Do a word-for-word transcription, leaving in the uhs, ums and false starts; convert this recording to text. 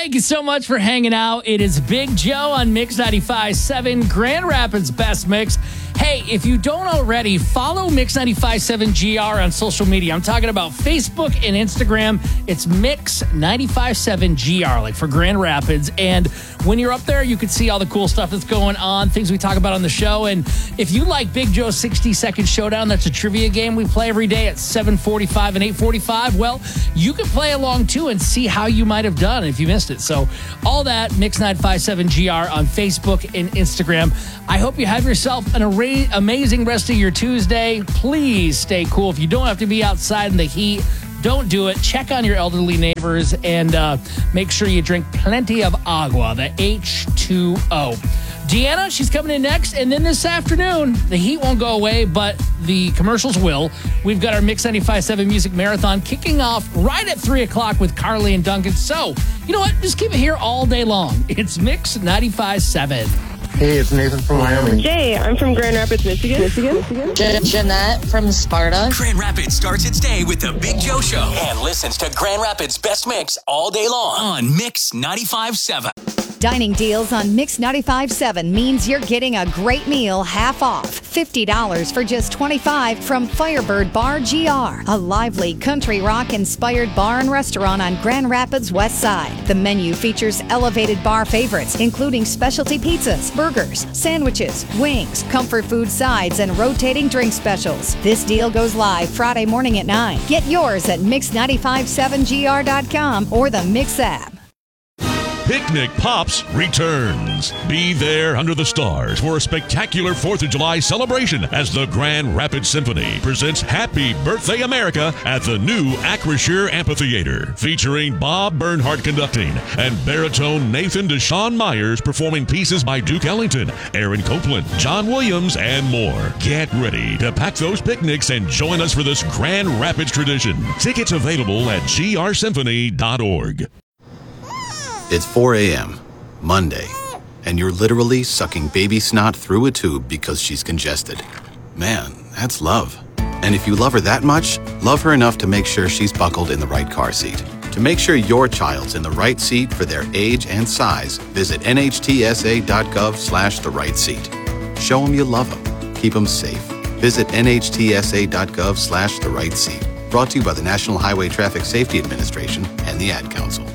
Thank you so much for hanging out. It is Big Joe on Mix ninety-five point seven, Grand Rapids Best Mix. Hey, if you don't already, follow Mix ninety-five point seven G R on social media. I'm talking about Facebook and Instagram. It's Mix ninety-five point seven G R, like for Grand Rapids. And when you're up there, you can see all the cool stuff that's going on, things we talk about on the show. And if you like Big Joe's sixty second Showdown, that's a trivia game we play every day at seven forty-five and eight forty-five. Well, you can play along too and see how you might have done if you missed it. So all that, Mix ninety-five point seven G R on Facebook and Instagram. I hope you have yourself an array amazing rest of your Tuesday. Please stay cool. If you don't have to be outside in the heat, don't do it. Check on your elderly neighbors and uh, make sure you drink plenty of agua, the H two O. Deanna, she's coming in next. And then this afternoon, the heat won't go away, but the commercials will. We've got our Mix ninety-five point seven Music Marathon kicking off right at three o'clock with Carly and Duncan. So, you know what? Just keep it here all day long. It's Mix ninety-five point seven. Hey, it's Nathan from Wyoming. Jay, I'm from Grand Rapids, Michigan. Michigan. Michigan. Je- Jeanette from Sparta. Grand Rapids starts its day with the Big Joe Show and listens to Grand Rapids Best Mix all day long on Mix ninety-five point seven. Dining deals on Mix ninety-five point seven means you're getting a great meal half off. fifty dollars for just twenty-five dollars from Firebird Bar G R, a lively country rock-inspired bar and restaurant on Grand Rapids West Side. The menu features elevated bar favorites, including specialty pizzas, burgers, sandwiches, wings, comfort food sides, and rotating drink specials. This deal goes live Friday morning at nine. Get yours at mix nine five seven G R dot com or the Mix app. Picnic Pops returns. Be there under the stars for a spectacular fourth of July celebration as the Grand Rapids Symphony presents Happy Birthday America at the new Acrisure Amphitheater, featuring Bob Bernhardt conducting and baritone Nathan Deshawn Myers performing pieces by Duke Ellington, Aaron Copland, John Williams, and more. Get ready to pack those picnics and join us for this Grand Rapids tradition. Tickets available at G R symphony dot org. It's four a.m., Monday, and you're literally sucking baby snot through a tube because she's congested. Man, that's love. And if you love her that much, love her enough to make sure she's buckled in the right car seat. To make sure your child's in the right seat for their age and size, visit N H T S A dot gov slash the right seat. Show them you love them. Keep them safe. Visit N H T S A dot gov slash the right seat. Brought to you by the National Highway Traffic Safety Administration and the Ad Council.